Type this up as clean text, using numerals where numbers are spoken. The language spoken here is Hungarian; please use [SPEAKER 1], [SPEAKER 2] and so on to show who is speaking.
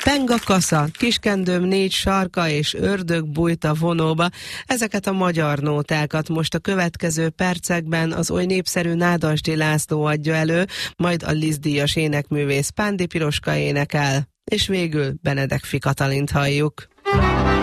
[SPEAKER 1] Penga kasza, Kiskendőm 4 sarka és ördög bújt a vonóba. Ezeket a magyar nótákat most a következő percekben az oly népszerű Nádasdy László adja elő, majd a Liszt-díjas énekművész Pándi Piroska énekel, és végül Benedek Fi Katalint halljuk.